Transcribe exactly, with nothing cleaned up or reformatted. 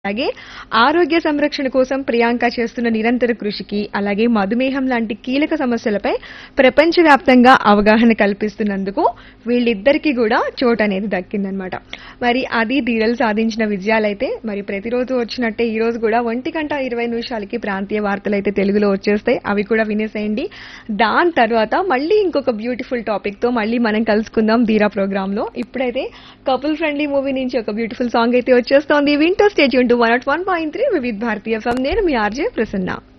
అలాగే ఆరోగ్య సంరక్షణ కోసం ప్రియాంక చేస్తున్న నిరంతర కృషికి, అలాగే మధుమేహం లాంటి కీలక సమస్యలపై ప్రపంచవ్యాప్తంగా అవగాహన కల్పిస్తున్నందుకు వీళ్ళిద్దరికీ కూడా చోటు అనేది దక్కిందనమాట. మరి అది ధీరలు సాధించిన విజయాలైతే మరి ప్రతిరోజు వచ్చినట్టే ఈ రోజు కూడా ఒంటి గంట ఇరవై నిమిషాలకి ప్రాంతీయ వార్తలు అయితే తెలుగులో వచ్చేస్తాయి. అవి కూడా వినేసేయండి. దాని తర్వాత మళ్ళీ ఇంకొక బ్యూటిఫుల్ టాపిక్ తో మళ్ళీ మనం కలుసుకుందాం ధీరా ప్రోగ్రామ్ లో. ఇప్పుడైతే కపుల్ ఫ్రెండ్లీ మూవీ నుంచి ఒక బ్యూటిఫుల్ సాంగ్ అయితే వచ్చేస్తోంది. వింటో stage one not one point three వివిధ భారతీయ ఎఫ్ఎం. నేను మీ ఆర్జే ప్రసన్న.